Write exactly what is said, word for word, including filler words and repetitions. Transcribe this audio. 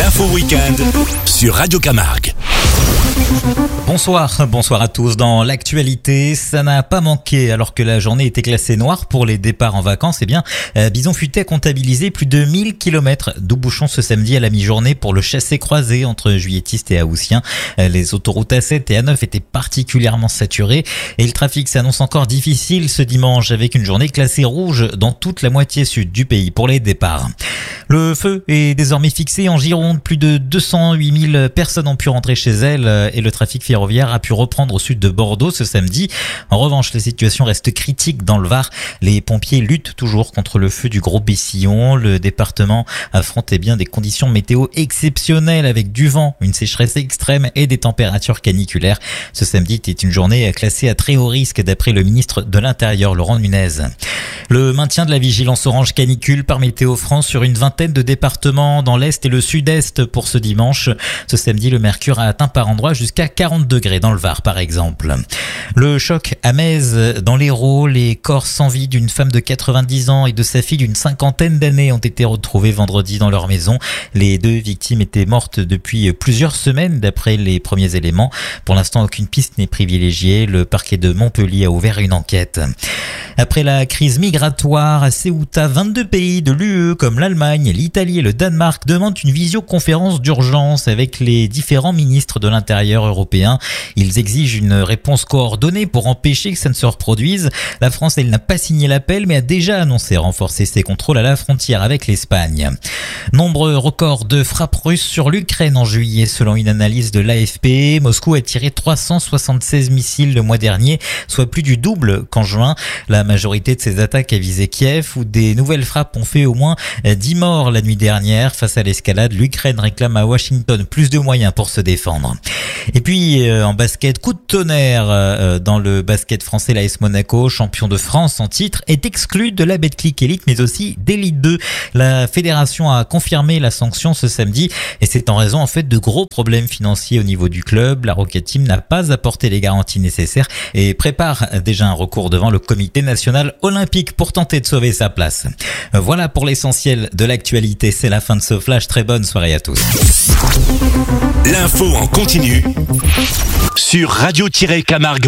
L'info Week-end sur Radio Camargue. Bonsoir, bonsoir à tous. Dans l'actualité, ça n'a pas manqué. Alors que la journée était classée noire pour les départs en vacances, eh bien, Bison Futé a comptabilisé plus de mille kilomètres de bouchons ce samedi à la mi-journée pour le chassé-croisé entre Juilletistes et Haussien. Les autoroutes A sept et A neuf étaient particulièrement saturées et le trafic s'annonce encore difficile ce dimanche avec une journée classée rouge dans toute la moitié sud du pays pour les départs. Le feu est désormais fixé en Gironde. Plus de deux cent huit mille personnes ont pu rentrer chez elles et le trafic ferroviaire a pu reprendre au sud de Bordeaux ce samedi. En revanche, la situation reste critique dans le Var. Les pompiers luttent toujours contre le feu du Gros Bessillon. Le département affronte eh bien des conditions météo exceptionnelles avec du vent, une sécheresse extrême et des températures caniculaires. Ce samedi était une journée classée à très haut risque d'après le ministre de l'Intérieur, Laurent Nunez. Le maintien de la vigilance orange canicule par Météo France sur une vingtaine de départements dans l'Est et le Sud-Est pour ce dimanche. Ce samedi, le mercure a atteint par endroits jusqu'à quarante degrés dans le Var, par exemple. Le choc à Metz, dans l'Hérault, les corps sans vie d'une femme de quatre-vingt-dix ans et de sa fille d'une cinquantaine d'années ont été retrouvés vendredi dans leur maison. Les deux victimes étaient mortes depuis plusieurs semaines, d'après les premiers éléments. Pour l'instant, aucune piste n'est privilégiée. Le parquet de Montpellier a ouvert une enquête. Après la crise migratoire à Ceuta, vingt-deux pays de l'U E comme l'Allemagne, l'Italie et le Danemark demandent une visioconférence d'urgence avec les différents ministres de l'Intérieur européens. Ils exigent une réponse coordonnée pour empêcher que ça ne se reproduise. La France, elle n'a pas signé l'appel mais a déjà annoncé renforcer ses contrôles à la frontière avec l'Espagne. Nombreux records de frappes russes sur l'Ukraine en juillet. Selon une analyse de l'A F P, Moscou a tiré trois cent soixante-seize missiles le mois dernier, soit plus du double qu'en juin. La majorité de ces attaques a visé Kiev, où des nouvelles frappes ont fait au moins dix morts la nuit dernière. Face à l'escalade, l'Ukraine réclame à Washington plus de moyens pour se défendre. Et puis euh, en basket, coup de tonnerre euh, dans le basket français, l'A S Monaco, champion de France en titre, est exclu de la Betclic Elite mais aussi d'Elite deux. La fédération a confirmé la sanction ce samedi et c'est en raison en fait de gros problèmes financiers au niveau du club. La Rocket Team n'a pas apporté les garanties nécessaires et prépare déjà un recours devant le comité national olympique pour tenter de sauver sa place. Voilà pour l'essentiel de l'actualité, c'est la fin de ce flash. Très bonne soirée à tous. L'info en continu sur radio tiret camargue.